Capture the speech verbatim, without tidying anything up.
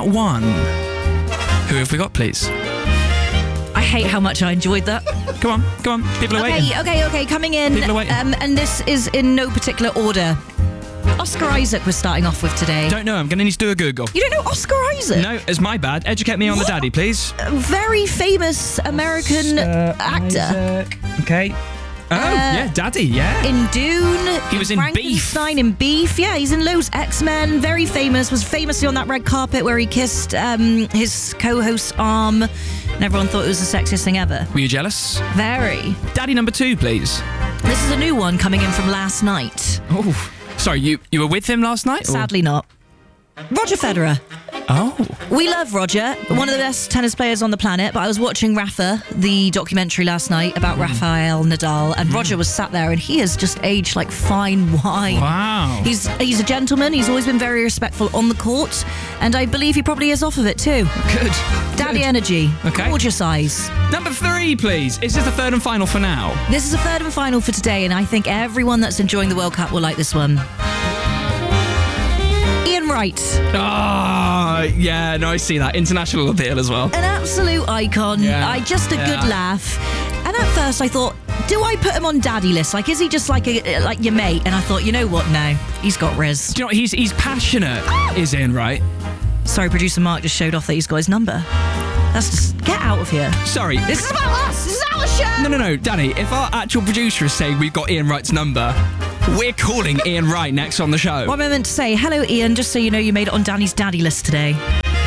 one. Who have we got, please? I hate how much I enjoyed that. Come on, come on. People are okay, waiting. Okay, okay, coming in. People are waiting. Um, and this is in no particular order. Oscar Isaac we're starting off with today. Don't know. I'm going to need to do a Google. You don't know Oscar Isaac? No, it's my bad. Educate me on What? the daddy, please. A very famous American Oscar actor. Isaac. Okay. Oh, Uh, yeah, daddy, yeah. In Dune. He was in Frankenstein in Beef. Yeah, he's in loads. X-Men, very famous. Was famously on that red carpet where he kissed um, his co-host's arm. And everyone thought it was the sexiest thing ever. Were you jealous? Very. Daddy number two, please. This is a new one coming in from last night. Oh, sorry, you, you were with him last night? or- Sadly not. Roger Federer. Oh. We love Roger, one of the best tennis players on the planet, but I was watching Rafa, the documentary last night about Rafael Nadal, and Roger was sat there and he has just aged like fine wine. Wow. He's he's a gentleman, he's always been very respectful on the court, and I believe he probably is off of it too. Good. Daddy Good. energy. Okay. Gorgeous eyes. Number three, please. Is this the third and final for now? This is a third and final for today, and I think everyone that's enjoying the World Cup will like this one. Ian Wright. Ah, yeah, no, I see that. International appeal as well. An absolute icon. Yeah. I just a Yeah. good laugh. And at first I thought, do I put him on daddy list? Like, is he just like a like your mate? And I thought, you know what? No, he's got riz. Do you know what? He's, he's passionate, is Ian Wright? Sorry, producer Mark just showed off that he's got his number. That's just get out of here. Sorry. This is about us. This is our show. No, no, no, Danny, if our actual producer is saying we've got Ian Wright's number, we're calling Ian Wright next on the show. What am I meant to say? Hello, Ian. Just so you know, you made it on Danny's daddy list today.